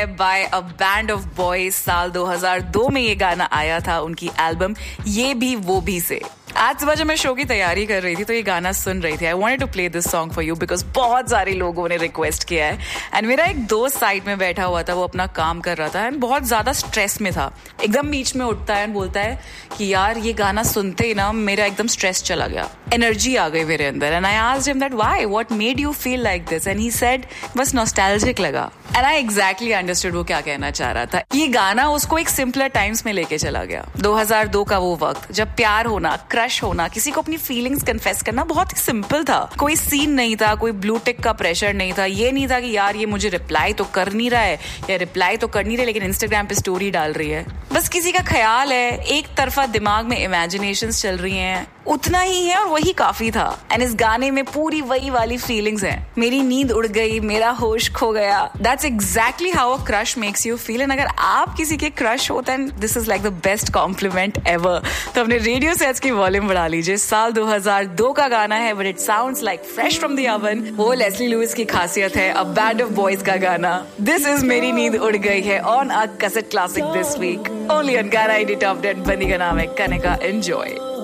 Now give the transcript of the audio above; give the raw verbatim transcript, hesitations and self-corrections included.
Bye a band of boys. साल दो हज़ार दो में ये गाना आया था उनकी एल्बम ये भी वो भी से। आज सुबह जब मैं शो की तैयारी कर रही थी तो ये गाना सुन रही थी। I wanted to play this song for you because बहुत सारे लोगों ने रिक्वेस्ट किया है। एंड मेरा एक दोस्त साइड में बैठा हुआ था, वो अपना काम कर रहा था एंड बहुत ज्यादा स्ट्रेस में था। एकदम बीच में उठता है एंड बोलता है कि यार ये गाना सुनते ही ना मेरा एकदम स्ट्रेस चला गया, एनर्जी आ गई मेरे अंदर। And I asked him that why, what made you feel like this? And he said बस नॉस्टैल्जिक लगा। एंड आई एग्जैक्टली अंडरस्टूड वो क्या कहना चाह रहा था। ये गाना उसको एक सिंपलर टाइम्स में लेके चला गया। दो हज़ार दो का वो वक्त जब प्यार होना, क्रश होना, किसी को अपनी फीलिंग्स कन्फेस करना बहुत ही सिंपल था। कोई सीन नहीं था, कोई ब्लू टिक का प्रेशर नहीं था। ये नहीं था कि यार ये मुझे रिप्लाई तो कर नहीं रहा है या रिप्लाई तो कर नहीं रहा लेकिन इंस्टाग्राम पे स्टोरी डाल रही है। बस किसी का ख्याल है, एक तरफा दिमाग में इमेजिनेशंस चल रही हैं, उतना ही है और वही काफी था। एंड इस गाने में पूरी वही वाली फीलिंग्स हैं। मेरी नींद उड़ गई, मेरा होश खो गया। That's exactly how a crush makes you feel. And अगर आप किसी के क्रश हो then this is like the best compliment ever. तो अपने रेडियो सेट्स की वॉल्यूम बढ़ा लीजिए। साल दो हज़ार दो का गाना है but it sounds like fresh from the oven. वो लेस्ली लुइस की खासियत है, अ बैंड ऑफ बॉयज का गाना। दिस इज मेरी नींद उड़ गई है on a cassette classic this week only on गाना आई डी टॉप टेन। बंदी का नाम है कनिका। एंजॉय।